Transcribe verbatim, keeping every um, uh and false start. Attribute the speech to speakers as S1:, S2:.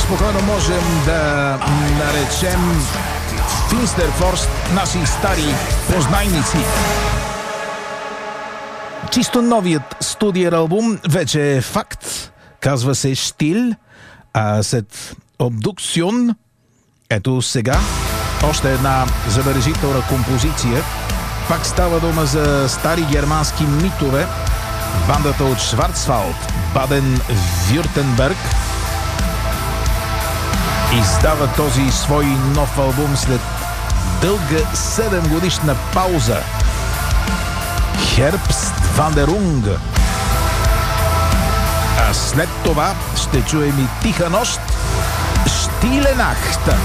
S1: спокойно можем да наречем Финстерфорст наши стари познайници. Чисто новият студиен албум вече е факт. Казва се Штиль, а след Обдукцион, ето сега, още една забележителна композиция. Пак става дума за стари германски митове. Бандата от Шварцвалд, Баден-Вюртенберг, издава този свой нов албум след дълга седем годишна пауза. Herbstwanderung. А след това ще чуем и Тиха нощ, Stille Nacht.